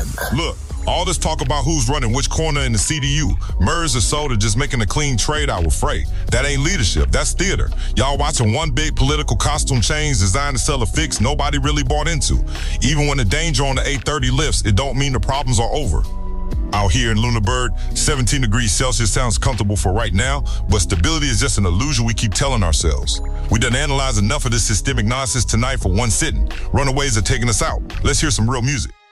Look, all this talk about who's running which corner in the CDU, Murs or Soda just making a clean trade out with Frey. That ain't leadership, that's theater. Y'all watching one big political costume change designed to sell a fix nobody really bought into. Even when the danger on the 830 lifts, it don't mean the problems are over. Out here in Lunenburg, 17 degrees Celsius sounds comfortable for right now, but stability is just an illusion we keep telling ourselves. We done analyzed enough of this systemic nonsense tonight for one sitting. Runaways are taking us out. Let's hear some real music.